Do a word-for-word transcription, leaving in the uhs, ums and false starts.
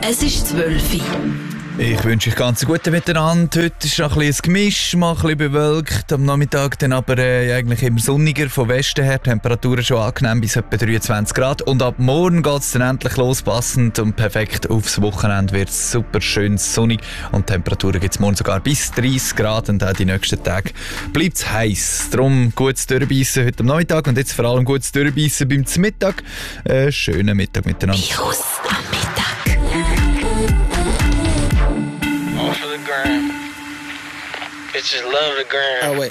Es ist zwölf Uhr. Ich wünsche euch ganz guten Miteinander. Heute ist noch ein bisschen ein Gemisch, mal ein bisschen bewölkt. Am Nachmittag dann aber äh, eigentlich immer sonniger von Westen her. Temperaturen schon angenehm bis etwa dreiundzwanzig Grad. Und ab morgen geht es dann endlich los, passend und perfekt aufs Wochenende wird es super schön sonnig. Und Temperaturen gibt es morgen sogar bis dreißig Grad und auch die nächsten Tage bleibt es heiß. Darum gutes Durchbeissen heute am Nachmittag und jetzt vor allem gutes Durchbeissen beim Mittag. Äh, schönen Mittag miteinander. Virus am Mittag. Off of the gram. Bitches love the gram. Oh, wait.